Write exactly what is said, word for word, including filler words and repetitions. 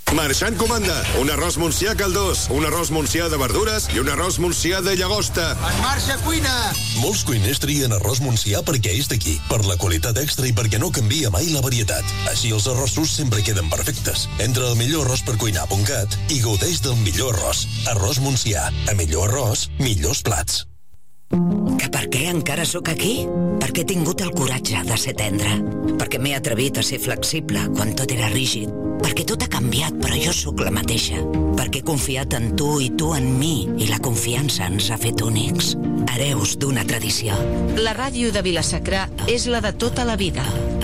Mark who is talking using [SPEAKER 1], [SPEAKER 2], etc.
[SPEAKER 1] Marxant comanda. Un arròs Montsià caldós, un arròs Montsià de verdures i un arròs Montsià de llagosta.
[SPEAKER 2] En marxa, cuina!
[SPEAKER 3] Molts cuiners trien arròs Montsià perquè és d'aquí, per la qualitat extra i perquè no canvia mai la varietat. Així els arrossos sempre queden perfectes. Entra al millor arròs per cuinar punt cat i gaudeix del millor arròs. Arròs Montsià. A millor arròs, millors plats.
[SPEAKER 4] Que per què encara sóc aquí? Perquè he tingut el coratge de ser tendre. Perquè m'he atrevit a ser flexible quan tot era rígid. Perquè tot ha canviat, però jo sóc la mateixa. Perquè he confiat en tu i tu en mi, i la confiança ens ha fet únics. Hereus d'una tradició.
[SPEAKER 5] La ràdio de Vila-sacra és la de tota la vida.